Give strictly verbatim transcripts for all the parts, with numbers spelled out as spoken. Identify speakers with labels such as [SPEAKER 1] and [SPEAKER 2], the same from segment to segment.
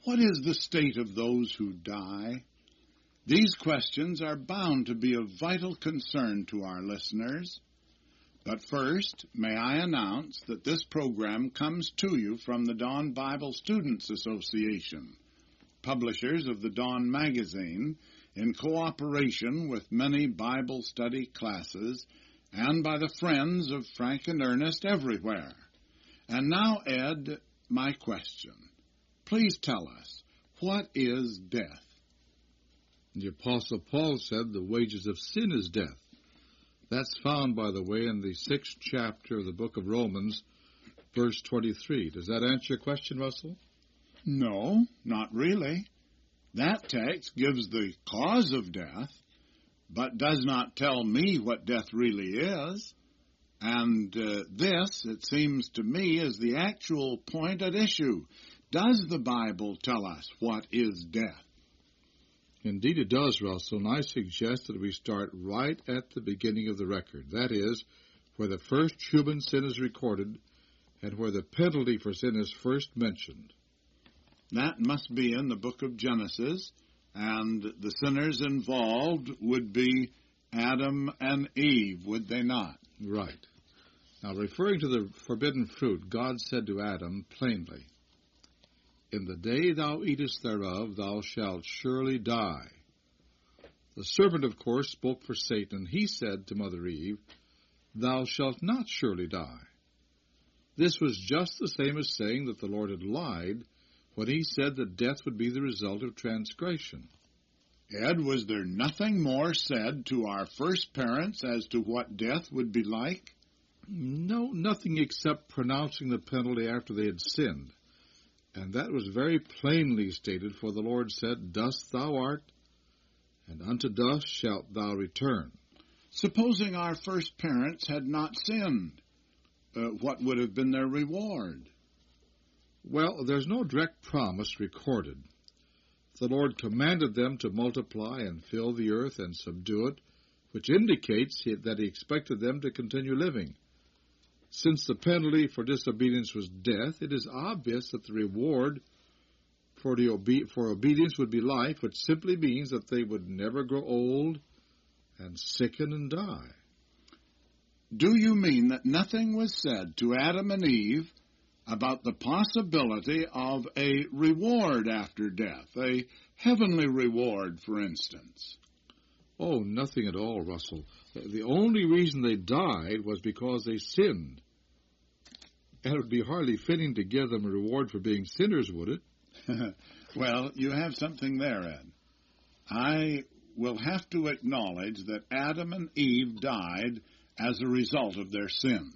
[SPEAKER 1] What is the state of those who die? These questions are bound to be of vital concern to our listeners. But first, may I announce that this program comes to you from the Dawn Bible Students Association, publishers of the Dawn magazine, in cooperation with many Bible study classes, and by the friends of Frank and Ernest everywhere. And now, Ed, my question. Please tell us, what is death?
[SPEAKER 2] The Apostle Paul said the wages of sin is death. That's found, by the way, in the sixth chapter of the book of Romans, verse twenty-three. Does that answer your question, Russell?
[SPEAKER 1] No, not really. That text gives the cause of death, but does not tell me what death really is. And uh, this, it seems to me, is the actual point at issue. Does the Bible tell us what is death?
[SPEAKER 2] Indeed it does, Russell, and I suggest that we start right at the beginning of the record. That is, where the first human sin is recorded and where the penalty for sin is first mentioned.
[SPEAKER 1] That must be in the book of Genesis, and the sinners involved would be Adam and Eve, would they not?
[SPEAKER 2] Right. Now, referring to the forbidden fruit, God said to Adam plainly, "In the day thou eatest thereof, thou shalt surely die." The serpent, of course, spoke for Satan. He said to Mother Eve, "Thou shalt not surely die." This was just the same as saying that the Lord had lied when he said that death would be the result of transgression.
[SPEAKER 1] Ed, was there nothing more said to our first parents as to what death would be like?
[SPEAKER 2] No, nothing except pronouncing the penalty after they had sinned. And that was very plainly stated, for the Lord said, "Dust thou art, and unto dust shalt thou return."
[SPEAKER 1] Supposing our first parents had not sinned, uh, what would have been their reward?
[SPEAKER 2] Well, there's no direct promise recorded. The Lord commanded them to multiply and fill the earth and subdue it, which indicates that he expected them to continue living. Since the penalty for disobedience was death, it is obvious that the reward for, the obe- for obedience would be life, which simply means that they would never grow old and sicken and die.
[SPEAKER 1] Do you mean that nothing was said to Adam and Eve about the possibility of a reward after death, a heavenly reward, for instance?
[SPEAKER 2] Oh, nothing at all, Russell. The only reason they died was because they sinned. And it would be hardly fitting to give them a reward for being sinners, would it?
[SPEAKER 1] Well, you have something there, Ed. I will have to acknowledge that Adam and Eve died as a result of their sin.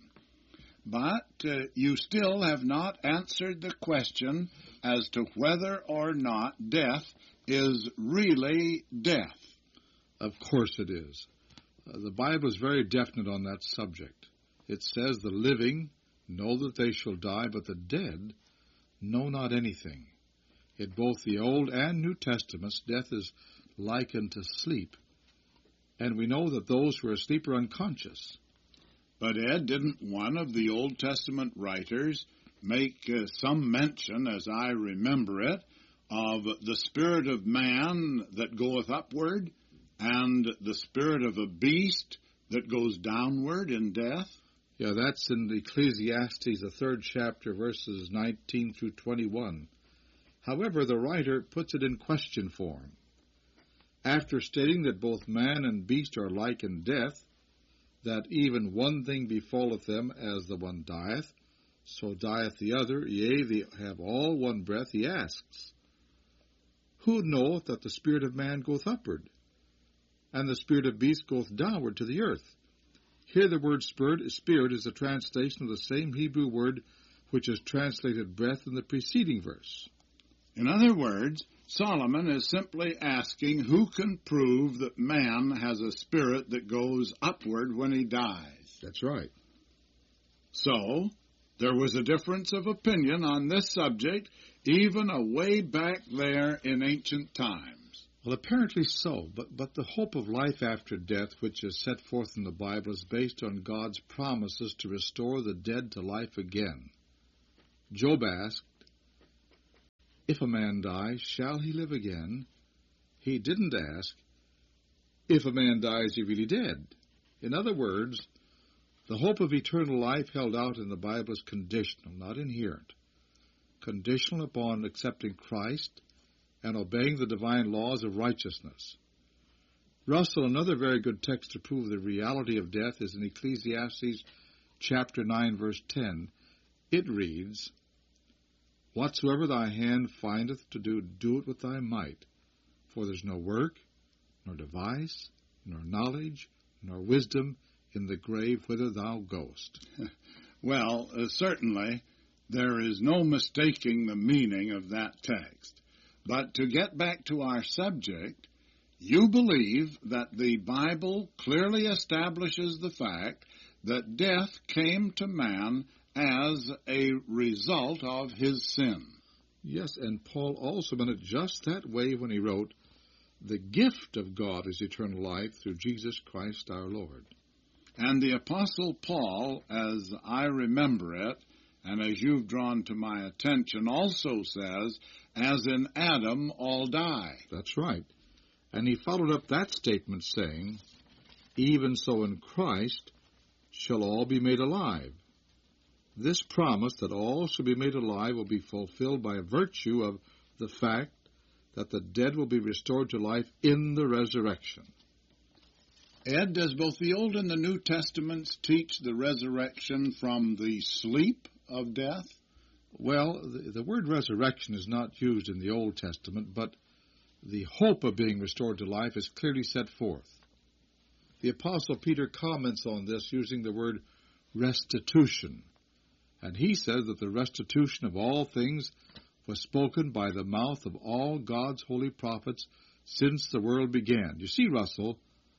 [SPEAKER 1] But uh, you still have not answered the question as to whether or not death is really death.
[SPEAKER 2] Of course it is. Uh, the Bible is very definite on that subject. It says, "The living know that they shall die, but the dead know not anything." In both the Old and New Testaments, death is likened to sleep. And we know that those who are asleep are unconscious.
[SPEAKER 1] But, Ed, didn't one of the Old Testament writers make uh, some mention, as I remember it, of the spirit of man that goeth upward and the spirit of a beast that goes downward in death?
[SPEAKER 2] Yeah, that's in Ecclesiastes, the third chapter, verses nineteen through twenty-one. However, the writer puts it in question form. After stating that both man and beast are alike in death, that even one thing befalleth them as the one dieth, so dieth the other, yea, they have all one breath, he asks, "Who knoweth that the spirit of man goeth upward, and the spirit of beast goeth downward to the earth?" Here the word spirit, spirit is a translation of the same Hebrew word which is translated breath in the preceding verse.
[SPEAKER 1] In other words, Solomon is simply asking who can prove that man has a spirit that goes upward when he dies.
[SPEAKER 2] That's right.
[SPEAKER 1] So, there was a difference of opinion on this subject even away back there in ancient times.
[SPEAKER 2] Well, apparently so, but, but the hope of life after death, which is set forth in the Bible, is based on God's promises to restore the dead to life again. Job asked, if a man die, shall he live again? He didn't ask, if a man die, is he really dead? In other words, the hope of eternal life held out in the Bible is conditional, not inherent. Conditional upon accepting Christ and obeying the divine laws of righteousness. Russell, another very good text to prove the reality of death is in Ecclesiastes chapter nine, verse ten. It reads, Whatsoever thy hand findeth to do, do it with thy might. For there's no work, nor device, nor knowledge, nor wisdom in the grave whither thou goest.
[SPEAKER 1] Well, uh, certainly there is no mistaking the meaning of that text. But to get back to our subject, you believe that the Bible clearly establishes the fact that death came to man as a result of his sin.
[SPEAKER 2] Yes, and Paul also meant it just that way when he wrote, The gift of God is eternal life through Jesus Christ our Lord.
[SPEAKER 1] And the Apostle Paul, as I remember it, and as you've drawn to my attention, also says, As in Adam all die.
[SPEAKER 2] That's right. And he followed up that statement saying, Even so in Christ shall all be made alive. This promise that all shall be made alive will be fulfilled by virtue of the fact that the dead will be restored to life in the resurrection.
[SPEAKER 1] Ed, does both the Old and the New Testaments teach the resurrection from the sleep of death?
[SPEAKER 2] Well, the, the word resurrection is not used in the Old Testament, but the hope of being restored to life is clearly set forth. The Apostle Peter comments on this using the word restitution, and he says that the restitution of all things was spoken by the mouth of all God's holy prophets since the world began. You see, Russell,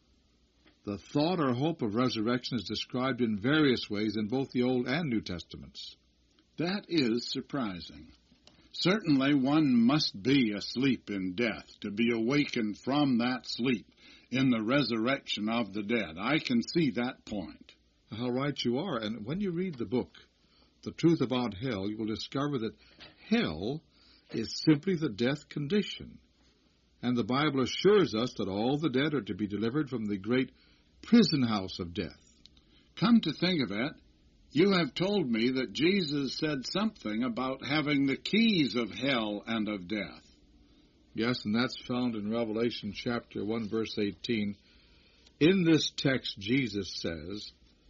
[SPEAKER 2] the thought or hope of resurrection is described in various ways in both the Old and New Testaments.
[SPEAKER 1] That is surprising. Certainly one must be asleep in death to be awakened from that sleep in the resurrection of the dead. I can see that point.
[SPEAKER 2] How right you are. And when you read the book, The Truth About Hell, you will discover that hell is simply the death condition. And the Bible assures us that all the dead are to be delivered from the great prison house of death.
[SPEAKER 1] Come to think of it, you have told me that Jesus said something about having the keys of hell and of death.
[SPEAKER 2] Yes, and that's found in Revelation chapter one, verse eighteen. In this text, Jesus says,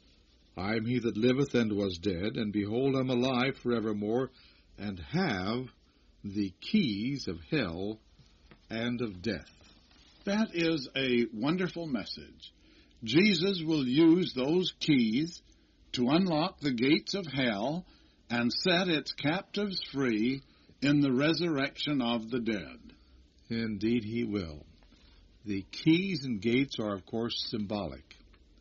[SPEAKER 2] I am he that liveth and was dead, and behold, I am alive forevermore, and have the keys of hell and of death.
[SPEAKER 1] That is a wonderful message. Jesus will use those keys to unlock the gates of hell and set its captives free in the resurrection of the dead.
[SPEAKER 2] Indeed he will. The keys and gates are, of course, symbolic.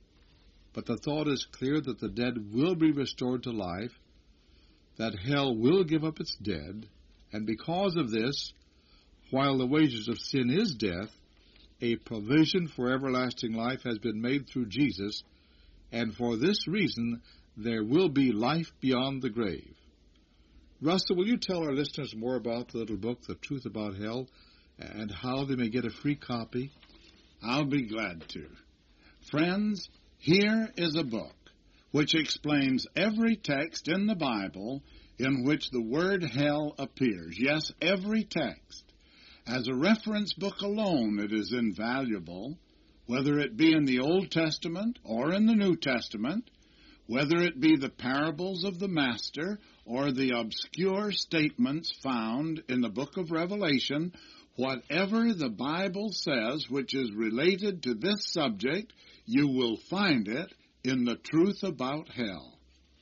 [SPEAKER 2] But the thought is clear that the dead will be restored to life, that hell will give up its dead, and because of this, while the wages of sin is death, a provision for everlasting life has been made through Jesus, and for this reason there will be life beyond the grave. Russell, will you tell our listeners more about the little book, The Truth About Hell, and how they may get a free copy?
[SPEAKER 1] I'll be glad to. Friends, here is a book which explains every text in the Bible in which the word hell appears. Yes, every text. As a reference book alone, it is invaluable, whether it be in the Old Testament or in the New Testament, whether it be the parables of the Master or the obscure statements found in the book of Revelation. Whatever the Bible says which is related to this subject, you will find it in The Truth About Hell.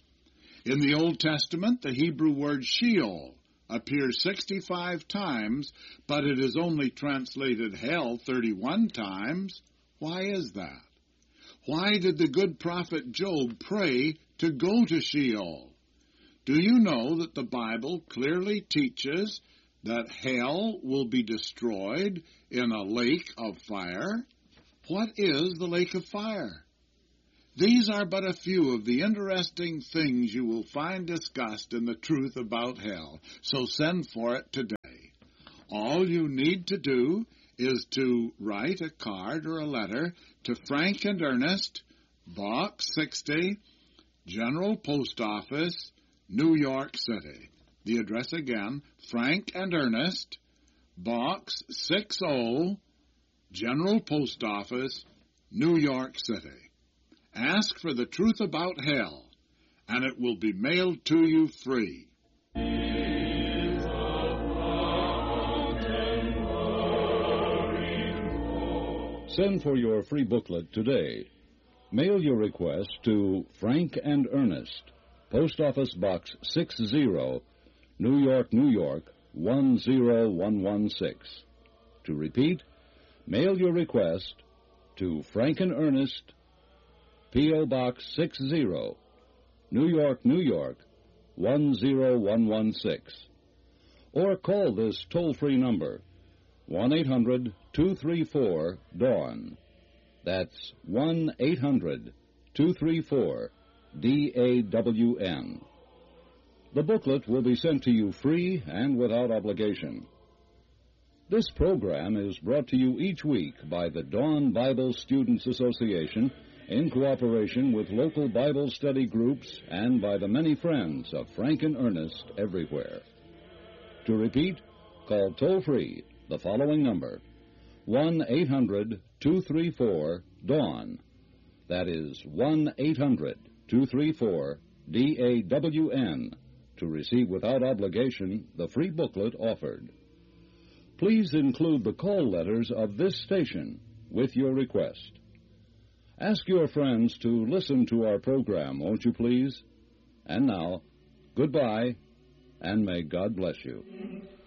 [SPEAKER 1] In the Old Testament, the Hebrew word Sheol appears sixty-five times, but it is only translated hell thirty-one times. Why is that? Why did the good prophet Job pray to go to Sheol? Do you know that the Bible clearly teaches that hell will be destroyed in a lake of fire? What is the lake of fire? These are but a few of the interesting things you will find discussed in The Truth About Hell, so send for it today. All you need to do is to write a card or a letter to Frank and Ernest, Box sixty, General Post Office, New York City. The address again, Frank and Ernest, Box sixty, General Post Office, New York City. Ask for the truth about hell, and it will be mailed to you free.
[SPEAKER 3] Send for your free booklet today. Mail your request to Frank and Ernest, Post Office Box sixty, New York, New York, one zero one one six. To repeat, mail your request to Frank and Ernest, P O. Box sixty, New York, New York, one zero one one six. Or call this toll-free number, one eight hundred two three four DAWN. That's one eight hundred two three four D A W N. The booklet will be sent to you free and without obligation. This program is brought to you each week by the Dawn Bible Students Association in cooperation with local Bible study groups and by the many friends of Frank and Ernest everywhere. To repeat, call toll-free the following number, one eight hundred two three four DAWN. That is one eight hundred two three four D A W N to receive without obligation the free booklet offered. Please include the call letters of this station with your request. Ask your friends to listen to our program, won't you please? And now, goodbye, and may God bless you.